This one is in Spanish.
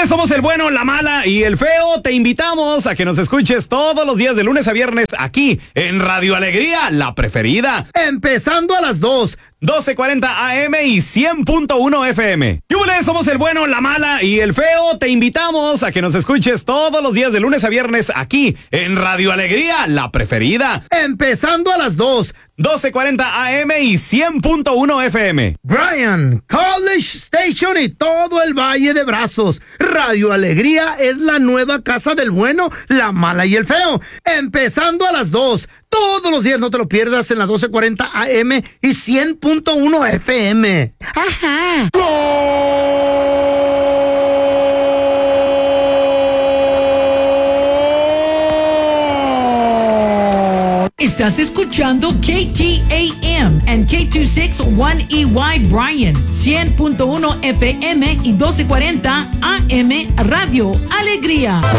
Somos el bueno, la mala y el feo. Te invitamos a que nos escuches todos los días de lunes a viernes aquí en Radio Alegría, la preferida. Empezando a las 12:40 AM y 100.1 FM. ¡Yúbales! Somos el bueno, la mala y el feo. Te invitamos a que nos escuches todos los días de lunes a viernes aquí en Radio Alegría, la preferida. Empezando a las 12:40 AM y 100.1 FM. Bryan, College Station y todo el Valle de Brazos. Radio Alegría es la nueva casa del bueno, la mala y el feo. Empezando a las 2. Todos los días, no te lo pierdas, en la 12:40 AM y 100.1 FM. ¡Ajá! Estás escuchando KTAM and K261EY Bryan, 100.1 FM y 1240 AM Radio Alegría.